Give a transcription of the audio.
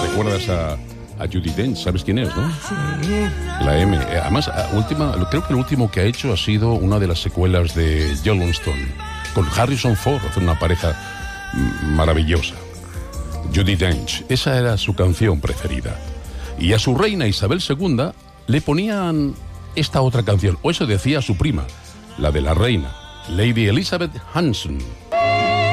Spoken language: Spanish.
recuerdas a Judi Dench, ¿sabes quién es, no? Sí. La M. Además, creo que lo último que ha hecho ha sido una de las secuelas de Yellowstone, con Harrison Ford, hace una pareja maravillosa. Judi Dench, esa era su canción preferida. Y a su reina Isabel II le ponían esta otra canción, o eso decía su prima, la de la reina, Lady Elizabeth Hanson.